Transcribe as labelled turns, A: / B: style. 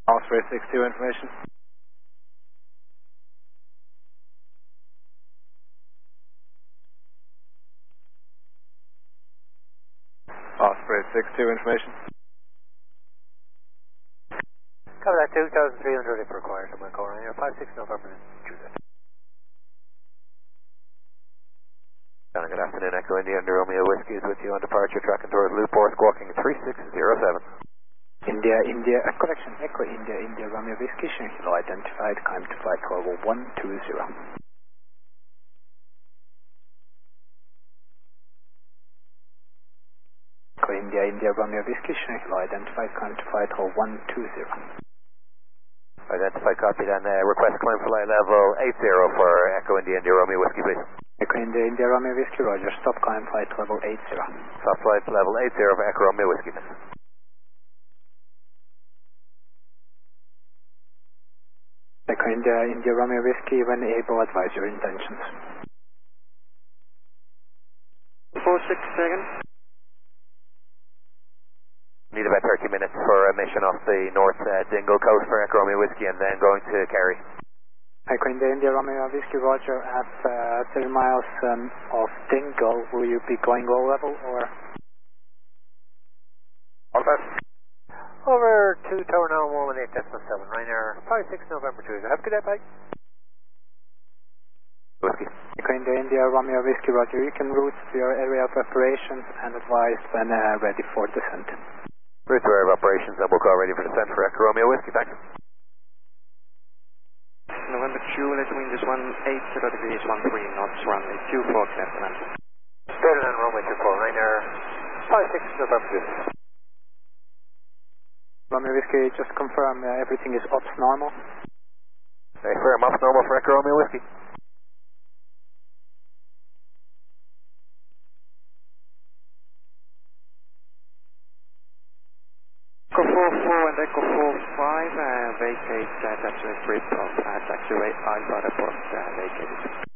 A: Osprey 62 information. Osprey 62 information.
B: Cover that 2,300 if required. I'm going to call around here. 56 November, Juliet.
C: Good afternoon, Echo India and Romeo Whiskey is with you on departure, tracking towards Looport, squawking 3607.
A: India, India, correction, Echo India, India, Romeo Whiskey, Shinhilo identified, climb to flight level 120. Echo India, India, Romeo Whiskey, Shinhilo identified, climb to flight level 120.
C: Identified, copied, and request climb flight level 80 for Echo India, India, Romeo Whiskey, please.
A: Echo India, India, Romeo Whiskey, roger, stop climb flight level 80.
C: Stop flight level 80 for Echo Romeo Whiskey, please.
A: Echo India, India, Romeo Whiskey, when able, advise your intentions.
B: 46 seconds.
C: Need about 30 minutes for a mission off the North Dingle coast for Echo Romeo Whiskey and then going to Kerry.
A: Echo India, India, Romeo Whiskey, roger, at 30 miles of Dingle, will you be going low level or?
C: All set.
B: Over 2 tower now, 118.7, Ryanair, 56 November, Tuesday. Have a good day, bye.
C: Whiskey.
A: Echo India, India, Romeo Whiskey, roger, you can route to your area of operations and advise when ready for descent.
C: Route to area of operations and we'll call ready for descent for Echo Romeo Whiskey, thanks.
B: November, Juliet, wind is 18, degrees, 13 knots, runway 24, left land. Straight on runway 24, Ryanair, 56 November, Tuesday.
A: Romeo Whiskey, just confirm everything is ops normal.
C: Firm ops normal for Echo Romeo Whiskey.
B: Echo 44 and Echo 45, vacate taxiway 3 taxiway Alpha report vacated.